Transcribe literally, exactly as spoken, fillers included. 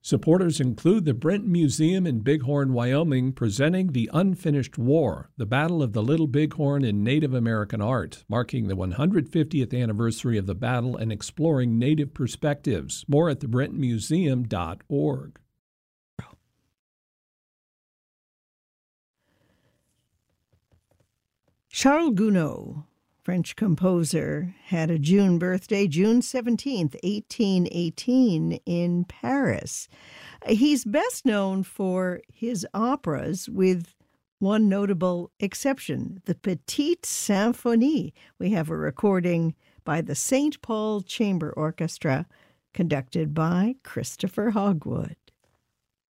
Supporters include the Brent Museum in Bighorn, Wyoming, presenting The Unfinished War, the Battle of the Little Bighorn in Native American Art, marking the one hundred fiftieth anniversary of the battle and exploring Native perspectives. More at the brent museum dot org. Charles Gounod, French composer, had a June birthday, June seventeenth, eighteen eighteen, in Paris. He's best known for his operas, with one notable exception, the Petite Symphonie. We have a recording by the Saint Paul Chamber Orchestra, conducted by Christopher Hogwood.